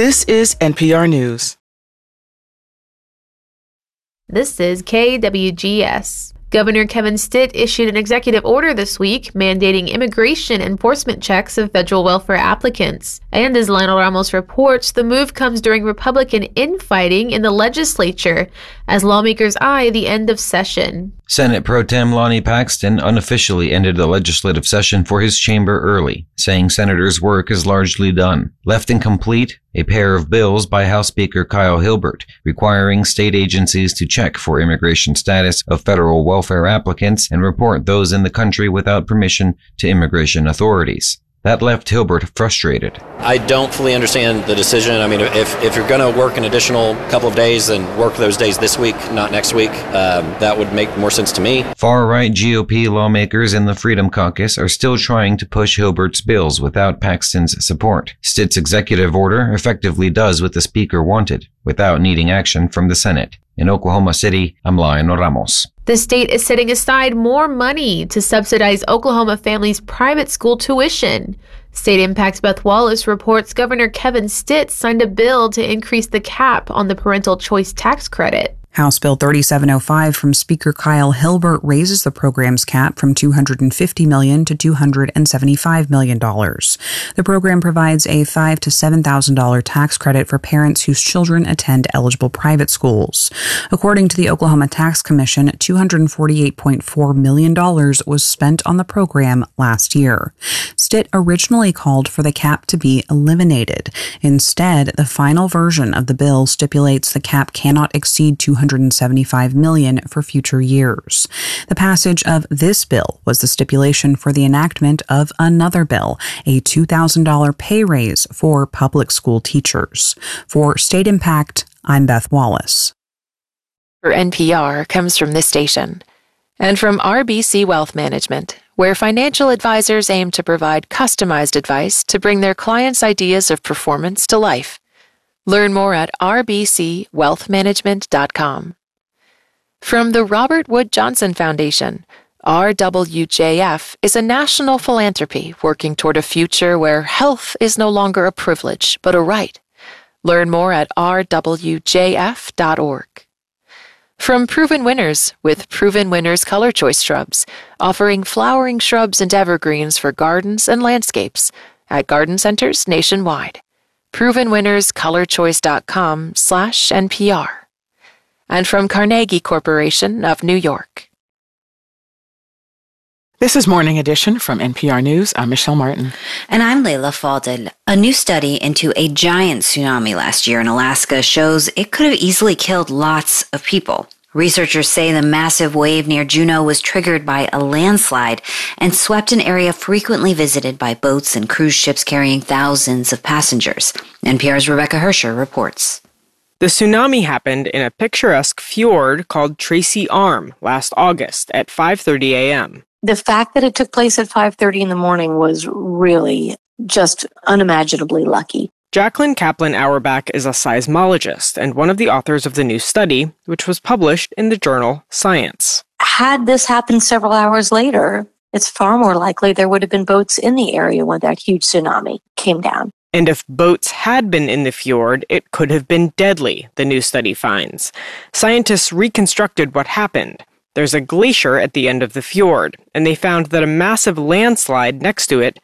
This is NPR News. This is KWGS. Governor Kevin Stitt issued an executive order this week mandating immigration enforcement checks of federal welfare applicants. And as Lionel Ramos reports, the move comes during Republican infighting in the legislature as lawmakers eye the end of session. Senate Pro Tem Lonnie Paxton unofficially ended the legislative session for his chamber early, saying senators' work is largely done. Left incomplete, a pair of bills by House Speaker Kyle Hilbert requiring state agencies to check for immigration status of federal welfare applicants and report those in the country without permission to immigration authorities. That left Hilbert frustrated. I don't fully understand the decision. I mean, if you're going to work an additional couple of days, then work those days this week, not next week. That would make more sense to me. Far-right GOP lawmakers in the Freedom Caucus are still trying to push Hilbert's bills without Paxton's support. Stitt's executive order effectively does what the Speaker wanted, without needing action from the Senate. In Oklahoma City, I'm Lionel Ramos. The state is setting aside more money to subsidize Oklahoma families' private school tuition. State Impact's Beth Wallace reports Governor Kevin Stitt signed a bill to increase the cap on the parental choice tax credit. House Bill 3705 from Speaker Kyle Hilbert raises the program's cap from $250 million to $275 million. The program provides a $5,000 to $7,000 tax credit for parents whose children attend eligible private schools. According to the Oklahoma Tax Commission, $248.4 million was spent on the program last year. Stitt originally called for the cap to be eliminated. Instead, the final version of the bill stipulates the cap cannot exceed $275 million for future years. The passage of this bill was the stipulation for the enactment of another bill, a $2,000 pay raise for public school teachers. For State Impact, I'm Beth Wallace. For NPR comes from this station and from RBC Wealth Management, where financial advisors aim to provide customized advice to bring their clients' ideas of performance to life. Learn more at rbcwealthmanagement.com. From the Robert Wood Johnson Foundation, RWJF is a national philanthropy working toward a future where health is no longer a privilege, but a right. Learn more at rwjf.org. From Proven Winners, with Proven Winners Color Choice Shrubs, offering flowering shrubs and evergreens for gardens and landscapes at garden centers nationwide. ProvenWinnersColorChoice.com/NPR. And from Carnegie Corporation of New York. This is Morning Edition from NPR News. I'm Michelle Martin. And I'm Layla Falded. A new study into a giant tsunami last year in Alaska shows it could have easily killed lots of people. Researchers say the massive wave near Juneau was triggered by a landslide and swept an area frequently visited by boats and cruise ships carrying thousands of passengers. NPR's Rebecca Hersher reports. The tsunami happened in a picturesque fjord called Tracy Arm last August at 5:30 a.m. The fact that it took place at 5:30 in the morning was really just unimaginably lucky. Jacqueline Kaplan Auerbach is a seismologist and one of the authors of the new study, which was published in the journal Science. Had this happened several hours later, it's far more likely there would have been boats in the area when that huge tsunami came down. And if boats had been in the fjord, it could have been deadly, the new study finds. Scientists reconstructed what happened. There's a glacier at the end of the fjord, and they found that a massive landslide next to it